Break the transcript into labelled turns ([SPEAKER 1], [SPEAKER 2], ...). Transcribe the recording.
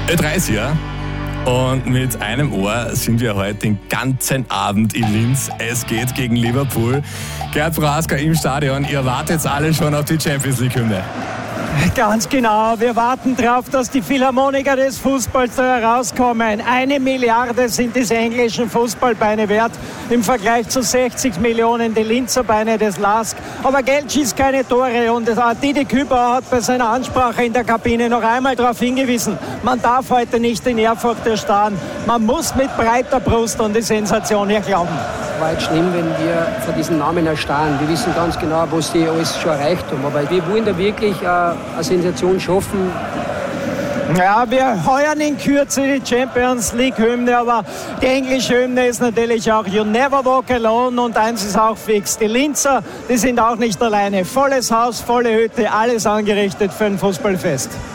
[SPEAKER 1] Ö30, ja. Und mit einem Ohr sind wir heute den ganzen Abend in Linz. Es geht gegen Liverpool. Gerd Prohaska im Stadion. Ihr wartet alle schon auf die Champions League-Hymne.
[SPEAKER 2] Ganz genau. Wir warten darauf, dass die Philharmoniker des Fußballs da herauskommen. 1 Milliarde sind diese englischen Fußballbeine wert im Vergleich zu 60 Millionen die Linzer Beine des LASK. Aber Geld schießt keine Tore und Didi Kübauer hat bei seiner Ansprache in der Kabine noch einmal darauf hingewiesen, man darf heute nicht in Ehrfurcht erstarren. Man muss mit breiter Brust an die Sensation hier glauben.
[SPEAKER 3] Es war jetzt schlimm, wenn wir vor diesen Namen erstarren. Wir wissen ganz genau, was die alles schon erreicht haben. Aber wir wollen da wirklich eine Sensation schaffen.
[SPEAKER 2] Ja, wir heuern in Kürze die Champions League-Hymne, aber die englische Hymne ist natürlich auch You Never Walk Alone und eins ist auch fix. Die Linzer, die sind auch nicht alleine. Volles Haus, volle Hütte, alles angerichtet für ein Fußballfest.